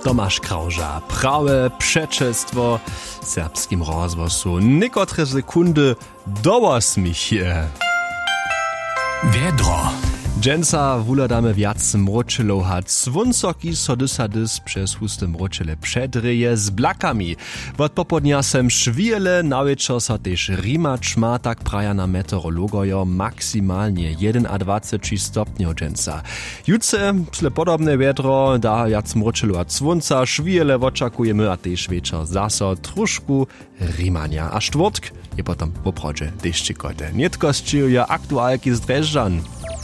Tomasz Krauža, prawe przeczestwo serbskim rozwosu. Niekotre sekundy dołos mi hier. Wiedro. Dżęca wuladamy wiac mročelov hat svunsoki sodyssadys przez huste mročele przedryje z blakami. Wot popodnia sem szwiele nawyczo so też rimacz ma tak praja na meteorologojo maksymalnie 21 stopni dżęca. Jutce sle podobne wiedro da jac mročelu hat svunca szwiele oczakujemy a też wieczor zaso troszku rimania. A czwartk je potem po prodzie deszczykote. Nietkościł ja aktualki z Dreżan.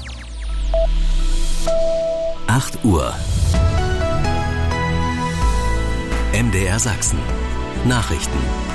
8 Uhr. MDR Sachsen. Nachrichten.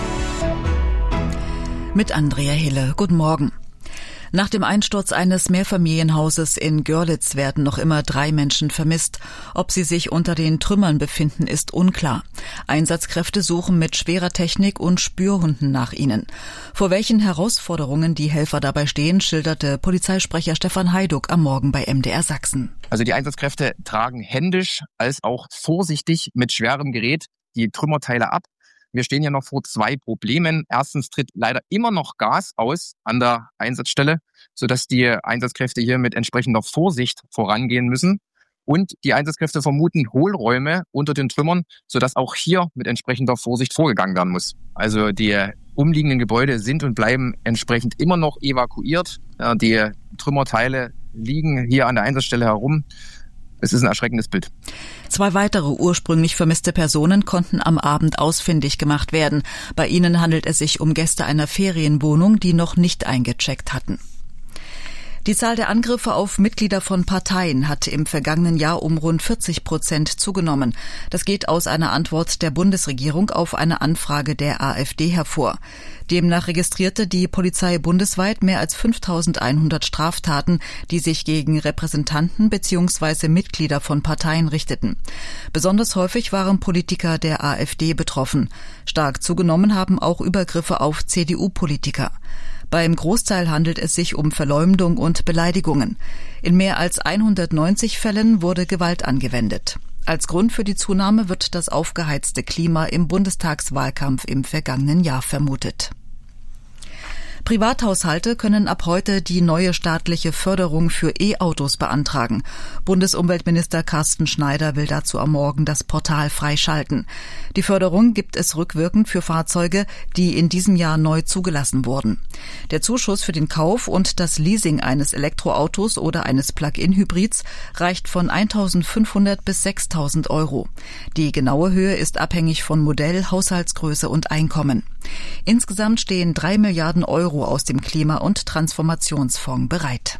Mit Andrea Hille. Guten Morgen. Nach dem Einsturz eines Mehrfamilienhauses in Görlitz werden noch immer 3 Menschen vermisst. Ob sie sich unter den Trümmern befinden, ist unklar. Einsatzkräfte suchen mit schwerer Technik und Spürhunden nach ihnen. Vor welchen Herausforderungen die Helfer dabei stehen, schilderte Polizeisprecher Stefan Heiduck am Morgen bei MDR Sachsen. Also die Einsatzkräfte tragen händisch als auch vorsichtig mit schwerem Gerät die Trümmerteile ab. Wir stehen ja noch vor 2 Problemen. Erstens tritt leider immer noch Gas aus an der Einsatzstelle, sodass die Einsatzkräfte hier mit entsprechender Vorsicht vorangehen müssen. Und die Einsatzkräfte vermuten Hohlräume unter den Trümmern, sodass auch hier mit entsprechender Vorsicht vorgegangen werden muss. Also die umliegenden Gebäude sind und bleiben entsprechend immer noch evakuiert. Die Trümmerteile liegen hier an der Einsatzstelle herum. Es ist ein erschreckendes Bild. 2 weitere ursprünglich vermisste Personen konnten am Abend ausfindig gemacht werden. Bei ihnen handelt es sich um Gäste einer Ferienwohnung, die noch nicht eingecheckt hatten. Die Zahl der Angriffe auf Mitglieder von Parteien hat im vergangenen Jahr um rund 40% zugenommen. Das geht aus einer Antwort der Bundesregierung auf eine Anfrage der AfD hervor. Demnach registrierte die Polizei bundesweit mehr als 5.100 Straftaten, die sich gegen Repräsentanten bzw. Mitglieder von Parteien richteten. Besonders häufig waren Politiker der AfD betroffen. Stark zugenommen haben auch Übergriffe auf CDU-Politiker. Beim Großteil handelt es sich um Verleumdung und Beleidigungen. In mehr als 190 Fällen wurde Gewalt angewendet. Als Grund für die Zunahme wird das aufgeheizte Klima im Bundestagswahlkampf im vergangenen Jahr vermutet. Privathaushalte können ab heute die neue staatliche Förderung für E-Autos beantragen. Bundesumweltminister Carsten Schneider will dazu am Morgen das Portal freischalten. Die Förderung gibt es rückwirkend für Fahrzeuge, die in diesem Jahr neu zugelassen wurden. Der Zuschuss für den Kauf und das Leasing eines Elektroautos oder eines Plug-in-Hybrids reicht von 1.500 bis 6.000 Euro. Die genaue Höhe ist abhängig von Modell, Haushaltsgröße und Einkommen. Insgesamt stehen 3 Milliarden Euro aus dem Klima- und Transformationsfonds bereit.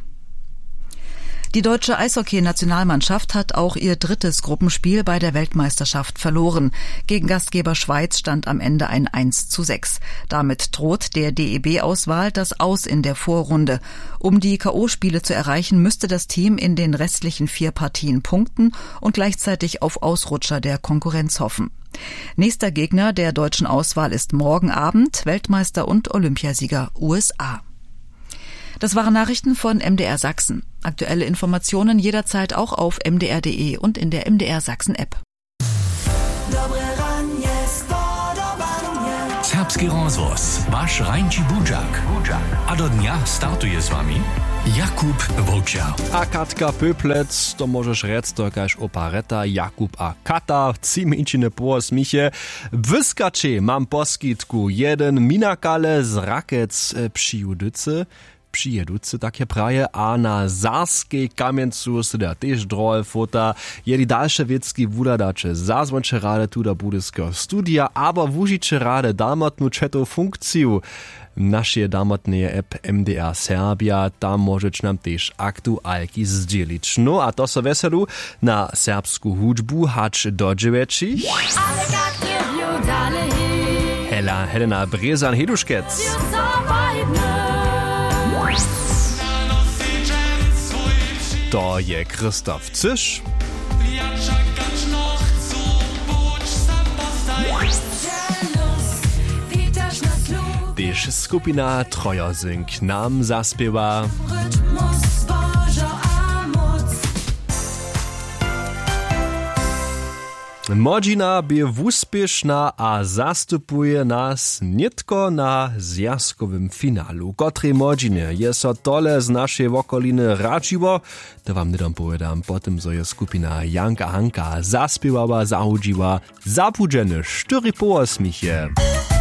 Die deutsche Eishockey-Nationalmannschaft hat auch ihr 3. Gruppenspiel bei der Weltmeisterschaft verloren. Gegen Gastgeber Schweiz stand am Ende ein 1:6. Damit droht der DEB-Auswahl das Aus in der Vorrunde. Um die K.O.-Spiele zu erreichen, müsste das Team in den restlichen 4 Partien punkten und gleichzeitig auf Ausrutscher der Konkurrenz hoffen. Nächster Gegner der deutschen Auswahl ist morgen Abend Weltmeister und Olympiasieger USA. Das waren Nachrichten von MDR Sachsen. Aktuelle Informationen jederzeit auch auf mdr.de und in der MDR Sachsen App. Serbski rozvoz, vaš Rajnči Budžak. A do dnia startuje s vami Jakub Vlča. A Katka Pöplec, to możesz rec, to jakaś opereta Jakub a Kata, cimičine posmiche. Wyskacze mam poskitku, jeden minakale z rakec przyjeducy takie praje, a na Zarskiej Kamieńcu da też drohe fota. Jedi dalsze wiecki wudadacze zazwoncze rade tu da budyskiego studia, aber wužiče rade damotnu četu funkciju. Nasze damotne app MDR Serbia, tam możesz nam też aktualki zdzielić. No a to so weselu na serbsku hudžbu hacz dodżeweči. Helena Brezan-Heduškec. To je Christoph Zisch. Też skupina Trojosynk nam zaspiewa. Modzina bie wuspieszna a zastupuje nas nitko na zjazkowym finalu. Kotrej modziny je so tole z naszej wokoliny radziło, to wam nidom povedam, potem zo je skupina Janka Hanka zaspiewała, zahudziła, zapudzene 4 poosmiche.